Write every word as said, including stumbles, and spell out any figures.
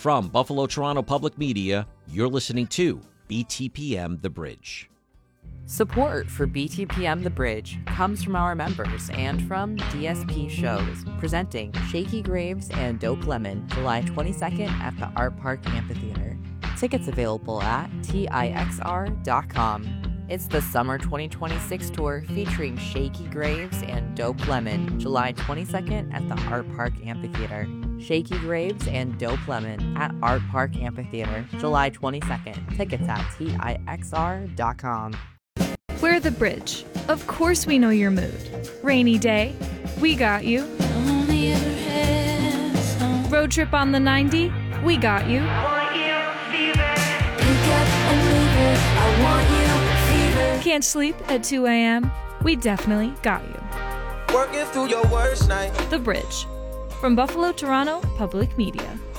From Buffalo Toronto Public Media, you're listening to B T P M The Bridge. Support for B T P M The Bridge comes from our members and from D S P Shows, presenting Shaky Graves and Dope Lemon, July twenty-second at the Art Park Amphitheater. Tickets available at tixr dot com. It's the Summer twenty twenty-six tour featuring Shaky Graves and Dope Lemon, July twenty-second at the Art Park Amphitheater. Shaky Graves and Dope Lemon at Art Park Amphitheater, July twenty-second. Tickets at tixr dot com. We're The Bridge. Of course we know your mood. Rainy day, we got you. Road trip on the ninety, we got you. Can't sleep at two a.m., we definitely got you. Working through your worst night. The Bridge. From Buffalo Toronto Public Media.